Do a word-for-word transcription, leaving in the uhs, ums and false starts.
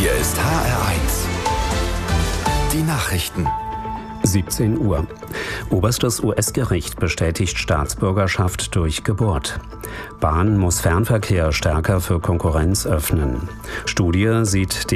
Hier ist H R eins. Die Nachrichten. siebzehn Uhr. Oberstes U S-Gericht bestätigt Staatsbürgerschaft durch Geburt. Bahn muss Fernverkehr stärker für Konkurrenz öffnen. Studie sieht